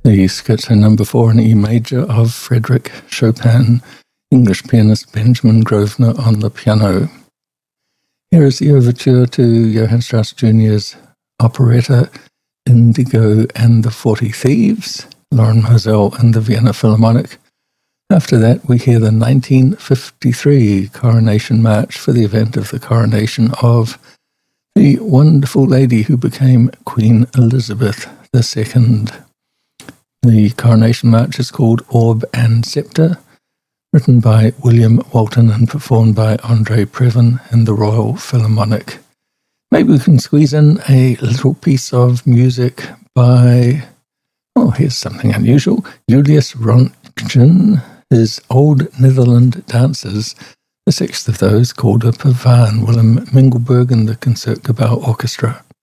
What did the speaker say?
The Scherzo number 4 in E major of Frédéric Chopin, English pianist Benjamin Grosvenor on the piano. Here is the overture to Johann Strauss Jr.'s operetta Indigo and the 40 Thieves, Loren Moselle and the Vienna Philharmonic. After that, we hear the 1953 Coronation March for the event of the coronation of the wonderful lady who became Queen Elizabeth II. The Coronation March is called Orb and Scepter, written by William Walton and performed by André Previn and the Royal Philharmonic. Maybe we can squeeze in a little piece of music by, here's something unusual, Julius Röntgen, his Old Netherland Dances, the sixth of those called a Pavane, Willem Mengelberg and the Concertgebouw Orchestra.